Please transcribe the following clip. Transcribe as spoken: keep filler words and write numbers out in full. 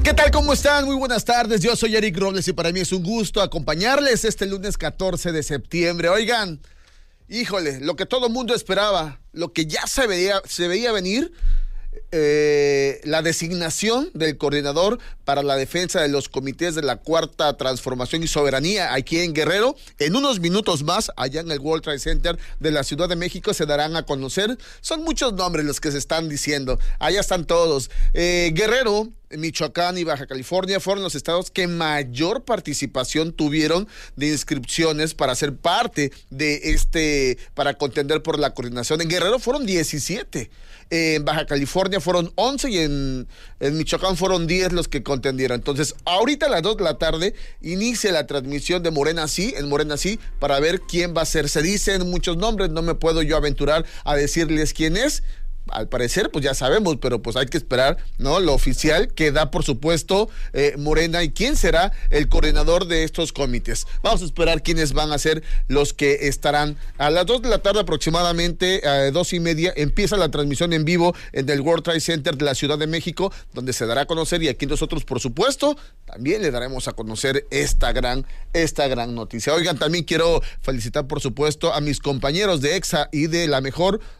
¿qué tal? ¿Cómo están? Muy buenas tardes. Yo soy Eric Robles y para mí es un gusto acompañarles este lunes catorce de septiembre. Oigan, híjole, lo que todo el mundo esperaba, lo que ya se veía, se veía venir, eh, la designación del coordinador para la defensa de los comités de la Cuarta Transformación y Soberanía aquí en Guerrero. En unos minutos más, allá en el World Trade Center de la Ciudad de México, se darán a conocer. Son muchos nombres los que se están diciendo. Allá están todos. Eh, Guerrero, Michoacán y Baja California fueron los estados que mayor participación tuvieron de inscripciones para ser parte de este, para contender por la coordinación. En Guerrero fueron diecisiete, en Baja California fueron once y en, en Michoacán fueron diez los que contendieron. Entonces, ahorita a las dos de la tarde inicia la transmisión de Morena Sí, en Morena Sí, para ver quién va a ser. Se dicen muchos nombres, no me puedo yo aventurar a decirles quién es. Al parecer, pues ya sabemos, pero pues hay que esperar, ¿no? Lo oficial que da, por supuesto, eh, Morena y quién será el coordinador de estos comités. Vamos a esperar quiénes van a ser los que estarán. A las dos de la tarde aproximadamente, a dos y media, empieza la transmisión en vivo en el World Trade Center de la Ciudad de México, donde se dará a conocer y aquí nosotros, por supuesto, también le daremos a conocer esta gran, esta gran noticia. Oigan, también quiero felicitar, por supuesto, a mis compañeros de EXA y de La Mejor,